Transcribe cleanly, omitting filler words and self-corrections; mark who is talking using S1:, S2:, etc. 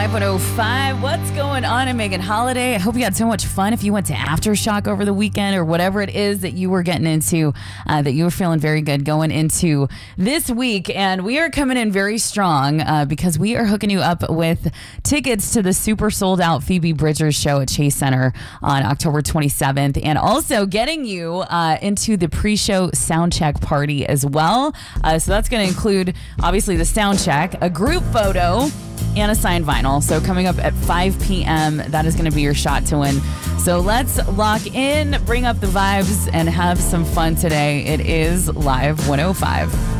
S1: 5:05. What's going on? I'm Megan Holiday. I hope you had so much fun. If you went to Aftershock over the weekend or whatever it is that you were getting into, that you were feeling very good going into this week. And we are coming in very strong because we are hooking you up with tickets to the super sold out Phoebe Bridgers show at Chase Center on October 27th, and also getting you into the pre-show sound check party as well. So that's going to include obviously the sound check, a group photo, and a signed vinyl. So coming up at 5 p.m., that is going to be your shot to win. So let's lock in, bring up the vibes, and have some fun today. It is Live 105.